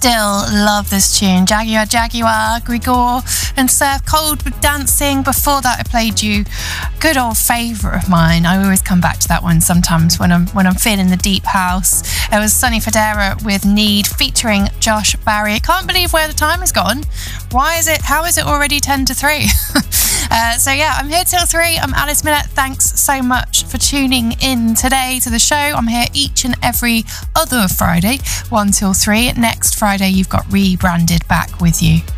Still love this tune. Jaguar, Grigor and Surf Cold with Dancing. Before that I played you good old favourite of mine. I always come back to that one sometimes when I'm feeling the deep house. It was Sonny Fodera with Need featuring Josh Barry. I can't believe where the time has gone. How is it already 10 to 3? So yeah, I'm here till 3. I'm Alice Millett. Thanks so much for tuning in today to the show. I'm here each and every other Friday, 1 till 3. Next Friday, you've got Rebranded back with you.